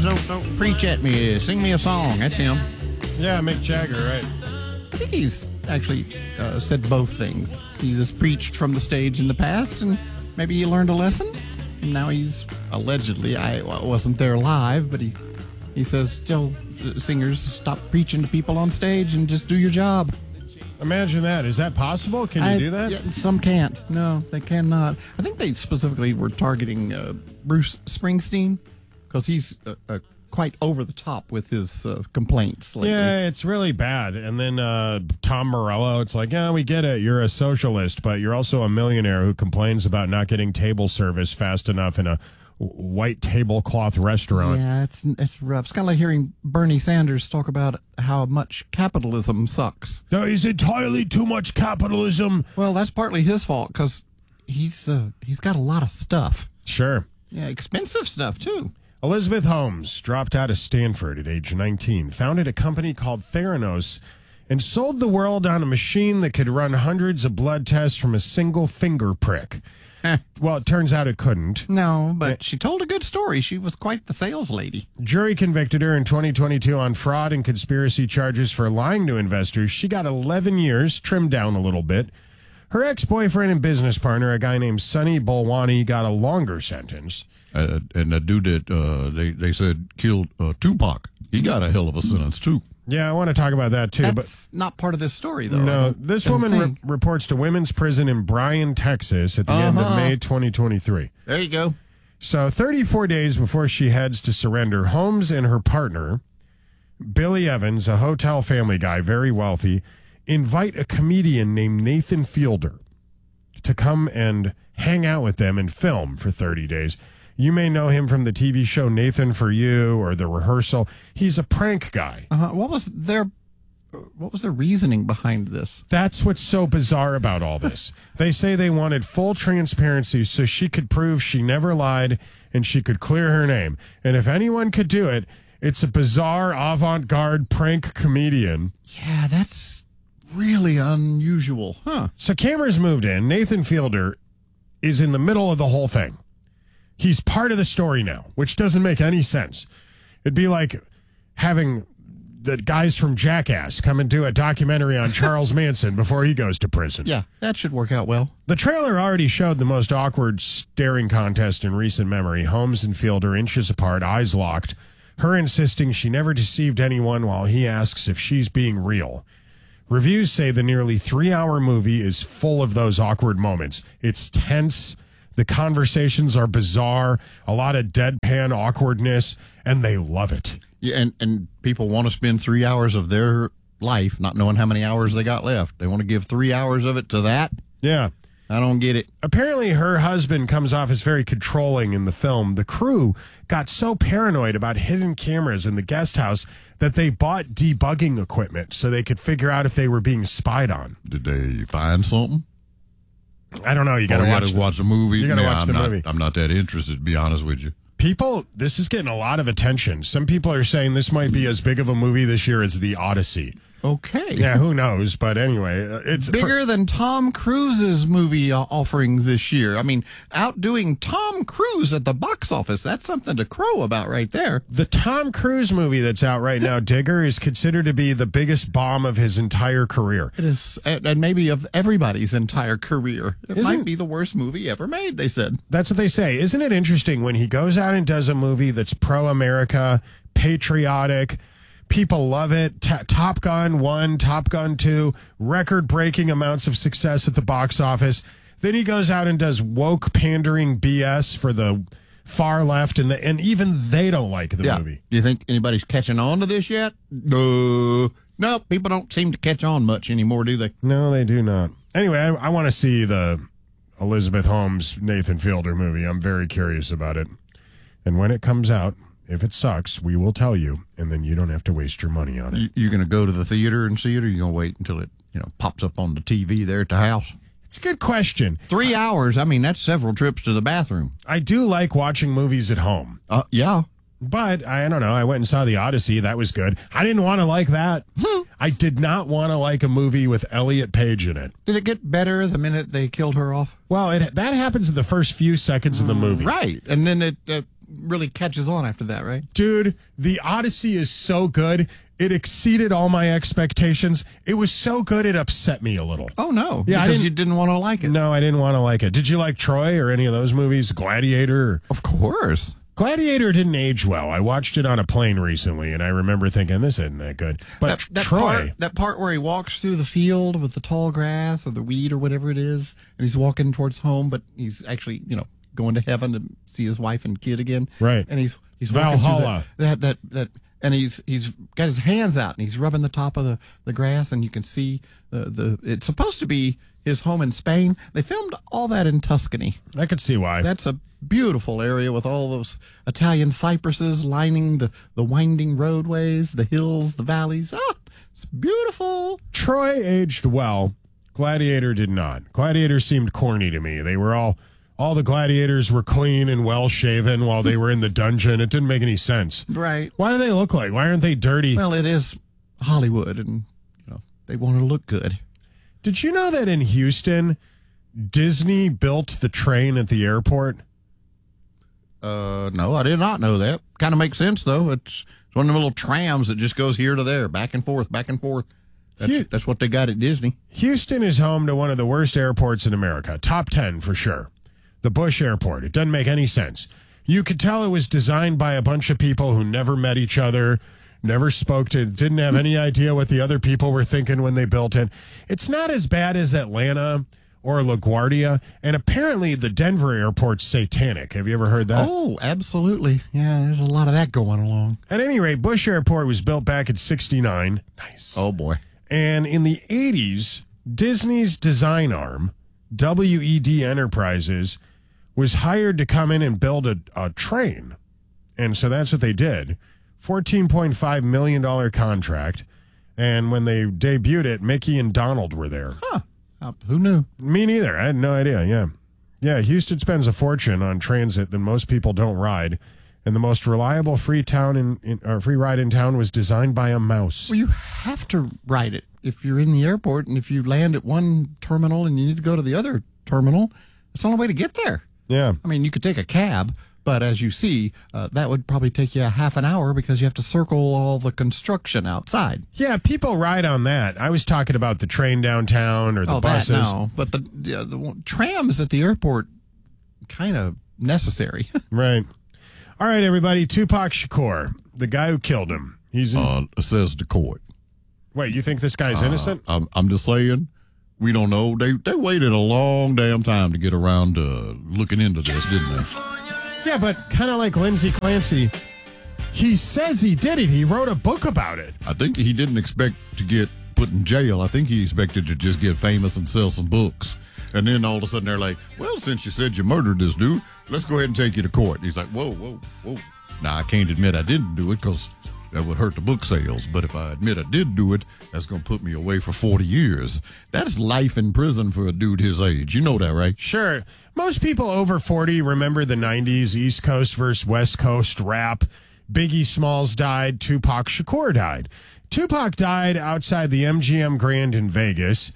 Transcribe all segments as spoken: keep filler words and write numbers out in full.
don't, don't preach at me. Sing me a song. That's him. Yeah, Mick Jagger, right. I think he's actually uh, said both things. He just preached from the stage in the past, and maybe he learned a lesson. And now he's allegedly, I wasn't there live, but he, he says, tell singers, stop preaching to people on stage and just do your job. Imagine that. Is that possible? Can you I, do that? Yeah, some can't. No, they cannot. I think they specifically were targeting uh, Bruce Springsteen because he's uh, uh, quite over the top with his uh, complaints lately. Yeah, it's really bad. And then uh, Tom Morello, it's like, yeah, we get it. You're a socialist, but you're also a millionaire who complains about not getting table service fast enough in a white tablecloth restaurant. Yeah, it's it's rough. It's kind of like hearing Bernie Sanders talk about how much capitalism sucks. There is entirely too much capitalism. Well, that's partly his fault because he's uh, he's got a lot of stuff. Sure. Yeah, expensive stuff too. Elizabeth Holmes dropped out of Stanford at age nineteen, founded a company called Theranos, and sold the world on a machine that could run hundreds of blood tests from a single finger prick. Well, it turns out it couldn't. No, but she told a good story. She was quite the sales lady. Jury convicted her in twenty twenty-two on fraud and conspiracy charges for lying to investors. She got eleven years, trimmed down a little bit. Her ex-boyfriend and business partner, a guy named Sonny Bolwani, got a longer sentence. Uh, and the dude that uh, they, they said killed uh, Tupac, he got a hell of a sentence, too. Yeah, I want to talk about that, too. That's but not part of this story, though. No, this woman re- reports to women's prison in Bryan, Texas at the uh-huh. end of May twenty twenty-three. There you go. So thirty-four days before she heads to surrender, Holmes and her partner, Billy Evans, a hotel family guy, very wealthy, invite a comedian named Nathan Fielder to come and hang out with them and film for thirty days. You may know him from the T V show Nathan for You or The Rehearsal. He's a prank guy. Uh-huh. What was their what was their reasoning behind this? That's what's so bizarre about all this. They say they wanted full transparency so she could prove she never lied and she could clear her name. And if anyone could do it, it's a bizarre avant-garde prank comedian. Yeah, that's really unusual. Huh. So cameras moved in. Nathan Fielder is in the middle of the whole thing. He's part of the story now, which doesn't make any sense. It'd be like having the guys from Jackass come and do a documentary on Charles Manson before he goes to prison. Yeah, that should work out well. The trailer already showed the most awkward staring contest in recent memory. Holmes and Fielder inches apart, eyes locked. Her insisting she never deceived anyone while he asks if she's being real. Reviews say the nearly three-hour movie is full of those awkward moments. It's tense. The conversations are bizarre, a lot of deadpan awkwardness, and they love it. Yeah, and, and people want to spend three hours of their life not knowing how many hours they got left. They want to give three hours of it to that? Yeah. I don't get it. Apparently her husband comes off as very controlling in the film. The crew got so paranoid about hidden cameras in the guest house that they bought debugging equipment so they could figure out if they were being spied on. Did they find something? I don't know. You got to watch, the, watch the movie. You got to yeah, watch I'm the not, movie. I'm not that interested, to be honest with you. People, this is getting a lot of attention. Some people are saying this might be as big of a movie this year as The Odyssey. Okay. Yeah, who knows? But anyway, it's bigger for, than Tom Cruise's movie offering this year. I mean, outdoing Tom Cruise at the box office. That's something to crow about right there. The Tom Cruise movie that's out right now, Digger, is considered to be the biggest bomb of his entire career. It is, and maybe of everybody's entire career. It Isn't, might be the worst movie ever made, they said. That's what they say. Isn't it interesting when he goes out and does a movie that's pro-America, patriotic, people love it. T- Top Gun one, Top Gun two, record-breaking amounts of success at the box office. Then he goes out and does woke pandering B S for the far left, and the, and even they don't like the yeah. movie. Do you think anybody's catching on to this yet? No. No, people don't seem to catch on much anymore, do they? No, they do not. Anyway, I, I want to see the Elizabeth Holmes, Nathan Fielder movie. I'm very curious about it. And when it comes out, if it sucks, we will tell you, and then you don't have to waste your money on it. You, you're going to go to the theater and see it, or you're going to wait until it, you know, pops up on the T V there at the house? It's a good question. Three hours. I mean, that's several trips to the bathroom. I do like watching movies at home. Uh, yeah. But, I don't know, I went and saw The Odyssey. That was good. I didn't want to like that. I did not want to like a movie with Elliot Page in it. Did it get better the minute they killed her off? Well, it, that happens in the first few seconds of the movie. Right. And then it uh, really catches on after that, right? Dude, the Odyssey is so good. It exceeded all my expectations. It was so good it upset me a little. Oh, no. Yeah, I because didn't- you didn't want to like it. No, I didn't want to like it. Did you like Troy or any of those movies? Gladiator? Of course. Gladiator didn't age well. I watched it on a plane recently, and I remember thinking, this isn't that good. But That, that Troy, part, that part where he walks through the field with the tall grass or the weed or whatever it is, and he's walking towards home, but he's actually, you know, going to heaven to see his wife and kid again. Right. And he's he's walking Valhalla. through that, that that that and he's he's got his hands out and he's rubbing the top of the, the grass, and you can see the the it's supposed to be his home in Spain. They filmed all that in Tuscany. I could see why. That's a beautiful area with all those Italian cypresses lining the, the winding roadways, the hills, the valleys. Ah, it's beautiful. Troy aged well. Gladiator did not. Gladiator seemed corny to me. They were all, all the gladiators were clean and well shaven while they were in the dungeon. It didn't make any sense. Right. Why do they look like? Why aren't they dirty? Well, it is Hollywood, and you know they want to look good. Did you know that in Houston, Disney built the train at the airport? Uh, no, I did not know that. Kind of makes sense though. It's, it's one of the little trams that just goes here to there, back and forth, back and forth. That's Hu- that's what they got at Disney. Houston is home to one of the worst airports in America. Top ten for sure. The Bush Airport. It doesn't make any sense. You could tell it was designed by a bunch of people who never met each other, never spoke to, didn't have any idea what the other people were thinking when they built it. It's not as bad as Atlanta or LaGuardia, and apparently the Denver airport's satanic. Have you ever heard that? Oh, absolutely. Yeah, there's a lot of that going along. At any rate, Bush Airport was built back in sixty-nine. Nice. Oh boy. And in the eighties, Disney's design arm, W E D Enterprises, was hired to come in and build a, a train. And so that's what they did. fourteen point five million dollars contract. And when they debuted it, Mickey and Donald were there. Huh. Uh, who knew? Me neither. I had no idea. Yeah. Yeah. Houston spends a fortune on transit that most people don't ride. And the most reliable free town in, in or free ride in town was designed by a mouse. Well, you have to ride it if you're in the airport, and if you land at one terminal and you need to go to the other terminal, it's the only way to get there. Yeah. I mean, you could take a cab, but as you see, uh, that would probably take you a half an hour because you have to circle all the construction outside. Yeah, people ride on that. I was talking about the train downtown or the oh, buses. that no, but the, the, the one- trams at the airport kind of necessary. Right. All right, everybody. Tupac Shakur, the guy who killed him. He's in, Uh, says the court. wait. You think this guy's innocent? I'm, I'm just saying, we don't know. They they waited a long damn time to get around to looking into this, didn't they? Yeah, but kind of like Lindsay Clancy, he says he did it. He wrote a book about it. I think he didn't expect to get put in jail. I think he expected to just get famous and sell some books. And then all of a sudden they're like, well, since you said you murdered this dude, let's go ahead and take you to court. And he's like, whoa, whoa, whoa. Now, I can't admit I didn't do it because that would hurt the book sales. But if I admit I did do it, that's going to put me away for forty years. That's life in prison for a dude his age. You know that, right? Sure. Most people over forty remember the nineties East Coast versus West Coast rap. Biggie Smalls died. Tupac Shakur died. Tupac died outside the M G M Grand in Vegas.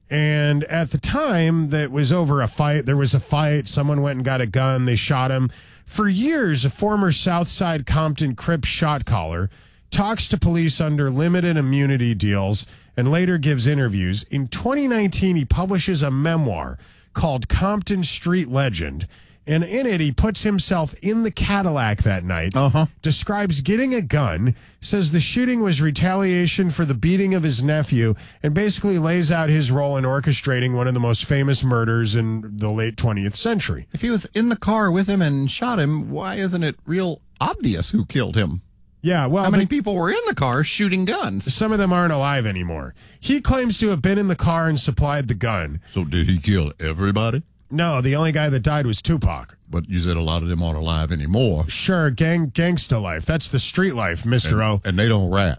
And at the time, that was over a fight. There was a fight. Someone went and got a gun. They shot him. For years, a former Southside Compton Crip shot caller talks to police under limited immunity deals and later gives interviews. In twenty nineteen, he publishes a memoir called Compton Street Legend. And in it, he puts himself in the Cadillac that night, Uh-huh. describes getting a gun, says the shooting was retaliation for the beating of his nephew, and basically lays out his role in orchestrating one of the most famous murders in the late twentieth century. If he was in the car with him and shot him, why isn't it real obvious who killed him? Yeah, well, How many the- people were in the car shooting guns? some of them aren't alive anymore. He claims to have been in the car and supplied the gun. So did he kill everybody? No, the only guy that died was Tupac. But you said a lot of them aren't alive anymore. Sure, gang gangsta life. That's the street life, Mister O. And they don't rat.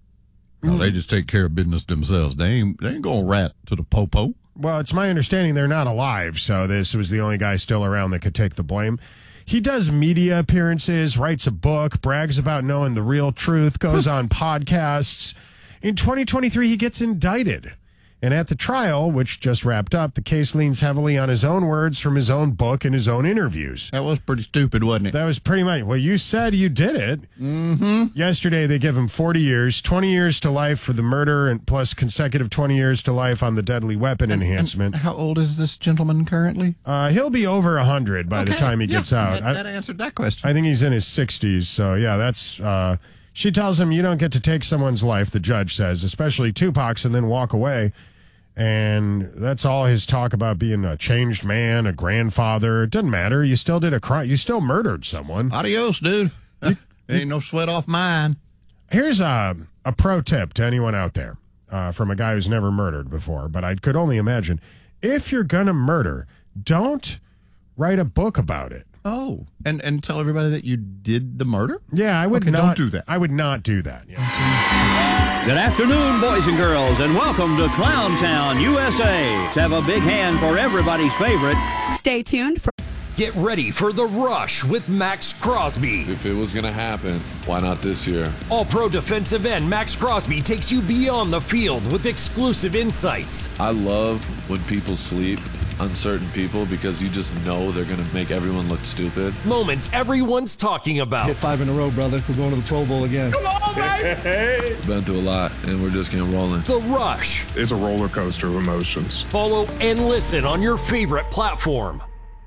No, they just take care of business themselves. They ain't they ain't gonna rat to the popo. Well, it's my understanding they're not alive, so this was the only guy still around that could take the blame. He does media appearances, writes a book, brags about knowing the real truth, goes on podcasts. In twenty twenty-three, he gets indicted. And at the trial, which just wrapped up, the case leans heavily on his own words from his own book and his own interviews. That was pretty stupid, wasn't it? That was pretty much, well, you said you did it. Mm-hmm. Yesterday, they give him forty years, twenty years to life for the murder, and plus consecutive twenty years to life on the deadly weapon And- enhancement. and how old is this gentleman currently? Uh, he'll be over one hundred by the Okay, time he yeah, gets out. That, I- that answered that question. I think he's in his sixties, so yeah, that's... Uh, she tells him, you don't get to take someone's life, the judge says, especially Tupac's, and then walk away. And that's all his talk about being a changed man, a grandfather. It doesn't matter. You still did a crime. You still murdered someone. Adios, dude. Ain't no sweat off mine. Here's a, a pro tip to anyone out there uh, from a guy who's never murdered before, but I could only imagine. If you're going to murder, don't write a book about it. Oh, and and tell everybody that you did the murder? Yeah, I would Okay, not don't do that. I would not do that. Yeah. Good afternoon, boys and girls, and welcome to Clown Town, U S A. Let's have a big hand for everybody's favorite. Stay tuned for Get ready for The Rush with Max Crosby. If it was going to happen, why not this year? All-pro defensive end Max Crosby takes you beyond the field with exclusive insights. I love when people sleep on certain people because you just know they're going to make everyone look stupid. Moments everyone's talking about. Hit five in a row, brother. We're going to the Pro Bowl again. Come on, baby! Been through a lot, and we're just getting rolling. The Rush. It's a roller coaster of emotions. Follow and listen on your favorite platform.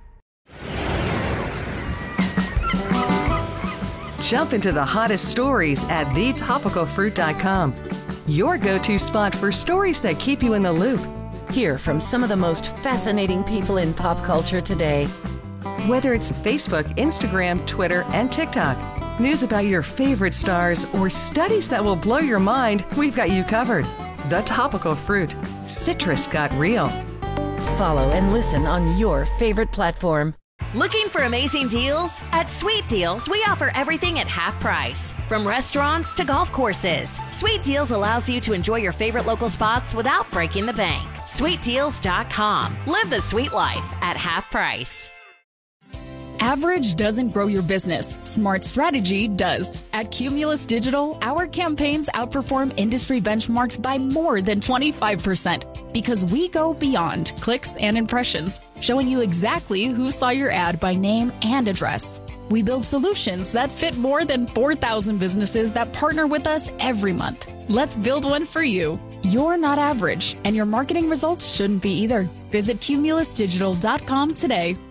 Jump into the hottest stories at the topical fruit dot com. Your go-to spot for stories that keep you in the loop. Hear from some of the most fascinating people in pop culture today. Whether it's Facebook, Instagram, Twitter, and TikTok, news about your favorite stars, or studies that will blow your mind, we've got you covered. The Topical Fruit. Citrus got real. Follow and listen on your favorite platform. Looking for amazing deals? At Sweet Deals, we offer everything at half price. From restaurants to golf courses, Sweet Deals allows you to enjoy your favorite local spots without breaking the bank. sweet deals dot com. Live the sweet life at half price. Average doesn't grow your business. Smart strategy does. At Cumulus Digital, our campaigns outperform industry benchmarks by more than twenty-five percent because we go beyond clicks and impressions, showing you exactly who saw your ad by name and address. We build solutions that fit more than four thousand businesses that partner with us every month. Let's build one for you. You're not average, and your marketing results shouldn't be either. Visit cumulus digital dot com today.